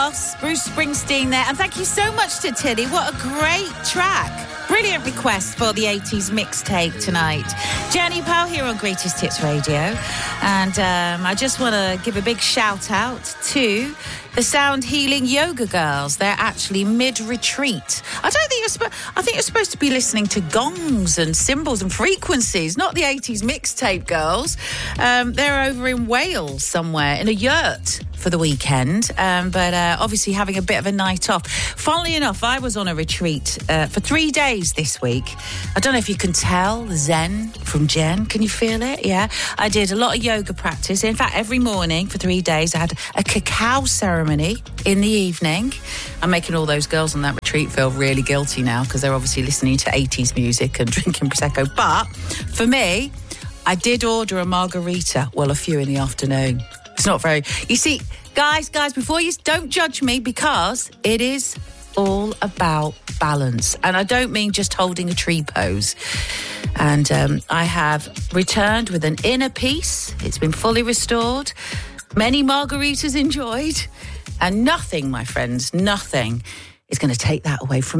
Bruce Springsteen there, and thank you so much to Tilly. What a great track. Brilliant request for the 80s mixtape tonight. Jenny Powell here on Greatest Hits Radio. And I just want to give a big shout out to the Sound Healing Yoga Girls. They're actually mid-retreat. I think you're supposed to be listening to gongs and cymbals and frequencies, not the 80s mixtape girls. They're over in Wales somewhere in a yurt for the weekend, but obviously having a bit of a night off. Funnily enough, I was on a retreat for 3 days this week. I don't know if you can tell the Zen from Jen. Can you feel it? Yeah. I did a lot of yoga practice. In fact, every morning for 3 days, I had a cacao ceremony in the evening. I'm making all those girls on that retreat feel really guilty now because they're obviously listening to 80s music and drinking Prosecco. But for me, I did order a margarita, well, a few in the afternoon. It's not very... You see, guys, before you... Don't judge me because it is all about balance. And I don't mean just holding a tree pose. And I have returned with an inner peace. It's been fully restored. Many margaritas enjoyed. And nothing, my friends, nothing is going to take that away from